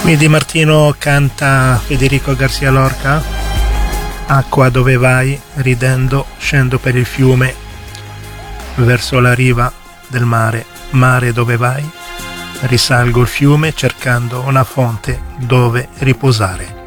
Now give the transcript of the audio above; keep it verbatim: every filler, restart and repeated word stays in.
Qui Di Martino canta Federico Garcia Lorca. Acqua, dove vai? Ridendo scendo per il fiume verso la riva del mare. Mare, dove vai? Risalgo il fiume cercando una fonte dove riposare.